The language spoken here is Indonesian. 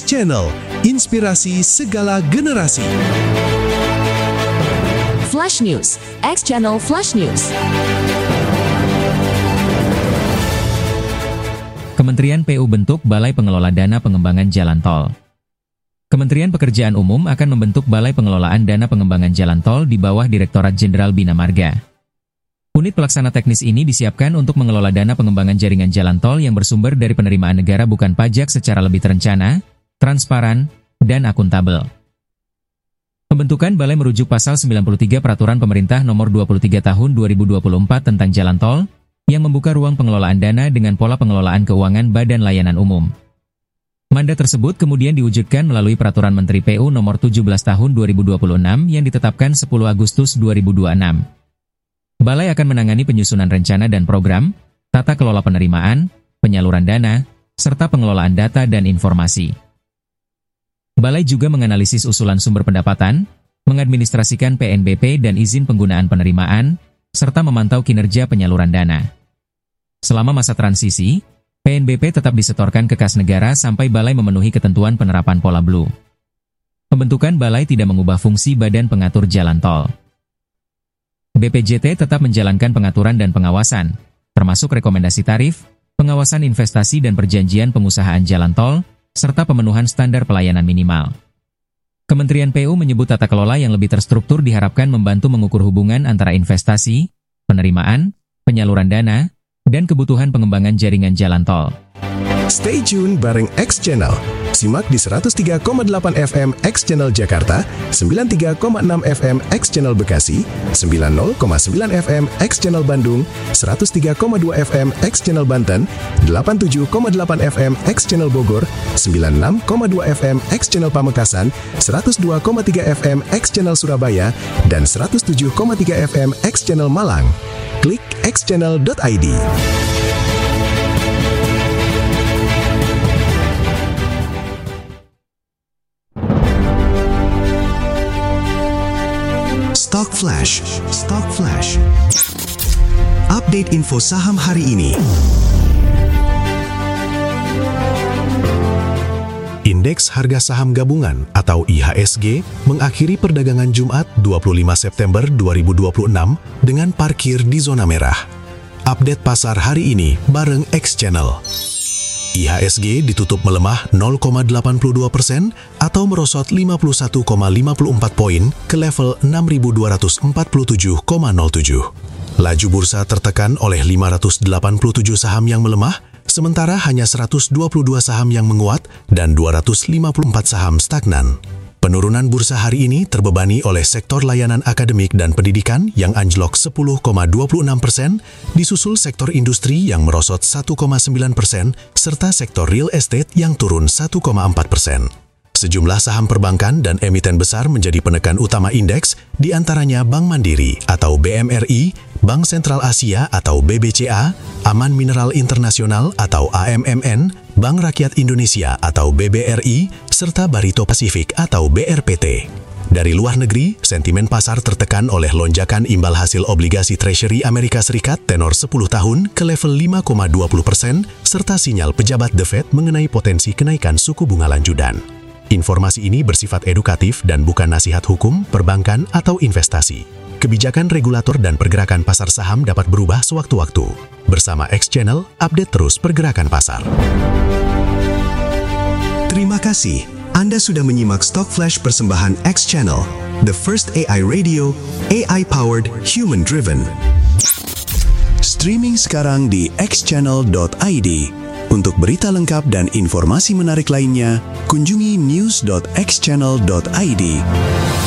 Channel, inspirasi segala generasi. Flash News, X Channel Flash News. Kementerian PU bentuk Balai Pengelola Dana Pengembangan Jalan Tol. Kementerian Pekerjaan Umum akan membentuk Balai Pengelolaan Dana Pengembangan Jalan Tol di bawah Direktorat Jenderal Bina Marga. Unit pelaksana teknis ini disiapkan untuk mengelola dana pengembangan jaringan jalan tol yang bersumber dari penerimaan negara bukan pajak secara lebih terencana, transparan, dan akuntabel. Pembentukan balai merujuk pasal 93 Peraturan Pemerintah Nomor 23 Tahun 2024 tentang Jalan Tol, yang membuka ruang pengelolaan dana dengan pola pengelolaan keuangan Badan Layanan Umum. Mandat tersebut kemudian diwujudkan melalui Peraturan Menteri PU Nomor 17 Tahun 2026 yang ditetapkan 10 Agustus 2026. Balai akan menangani penyusunan rencana dan program, tata kelola penerimaan, penyaluran dana, serta pengelolaan data dan informasi. Balai juga menganalisis usulan sumber pendapatan, mengadministrasikan PNBP dan izin penggunaan penerimaan, serta memantau kinerja penyaluran dana. Selama masa transisi, PNBP tetap disetorkan ke kas negara sampai balai memenuhi ketentuan penerapan pola Blue. Pembentukan balai tidak mengubah fungsi Badan Pengatur Jalan Tol. BPJT tetap menjalankan pengaturan dan pengawasan, termasuk rekomendasi tarif, pengawasan investasi dan perjanjian pengusahaan jalan tol, serta pemenuhan standar pelayanan minimal. Kementerian PU menyebut tata kelola yang lebih terstruktur diharapkan membantu mengukur hubungan antara investasi, penerimaan, penyaluran dana, dan kebutuhan pengembangan jaringan jalan tol. Stay tune bareng X Channel. Simak di 103,8 FM X Channel Jakarta, 93,6 FM X Channel Bekasi, 90,9 FM X Channel Bandung, 103,2 FM X Channel Banten, 87,8 FM X Channel Bogor, 96,2 FM X Channel Pamekasan, 102,3 FM X Channel Surabaya, dan 107,3 FM X Channel Malang. Klik xchannel.id. Stock Flash, Stock Flash. Update info saham hari ini. Indeks harga saham gabungan atau IHSG mengakhiri perdagangan Jumat 25 September 2026 dengan parkir di zona merah. Update pasar hari ini bareng X Channel. IHSG ditutup melemah 0,82% atau merosot 51,54 poin ke level 6.247,07. Laju bursa tertekan oleh 587 saham yang melemah, sementara hanya 122 saham yang menguat dan 254 saham stagnan. Penurunan bursa hari ini terbebani oleh sektor layanan akademik dan pendidikan yang anjlok 10,26%, disusul sektor industri yang merosot 1,9%, serta sektor real estate yang turun 1,4%. Sejumlah saham perbankan dan emiten besar menjadi penekan utama indeks, di antaranya Bank Mandiri atau BMRI, Bank Sentral Asia atau BBCA, Aman Mineral Internasional atau AMMN, Bank Rakyat Indonesia atau BBRI, serta Barito Pasifik atau BRPT. Dari luar negeri, sentimen pasar tertekan oleh lonjakan imbal hasil obligasi Treasury Amerika Serikat tenor 10 tahun ke level 5,20%, serta sinyal pejabat The Fed mengenai potensi kenaikan suku bunga lanjutan. Informasi ini bersifat edukatif dan bukan nasihat hukum, perbankan, atau investasi. Kebijakan regulator dan pergerakan pasar saham dapat berubah sewaktu-waktu. Bersama X Channel, update terus pergerakan pasar. Terima kasih. Anda sudah menyimak Stock Flash persembahan X Channel, the first AI radio, AI-powered, human-driven. Streaming sekarang di xchannel.id. Untuk berita lengkap dan informasi menarik lainnya, kunjungi news.xchannel.id.